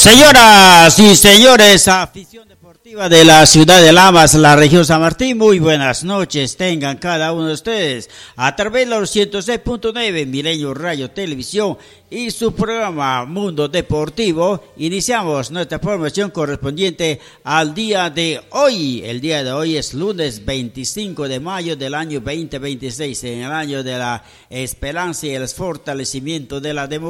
Señoras y señores, afición deportiva de la ciudad de Lamas, la región San Martín, muy buenas noches tengan cada uno de ustedes a través de los 106.9 Milenio Radio Televisión y su programa Mundo Deportivo. Iniciamos nuestra programación correspondiente al día de hoy. El día de hoy es lunes 25 de mayo del año 2026, en el año de la esperanza y el fortalecimiento de la democracia.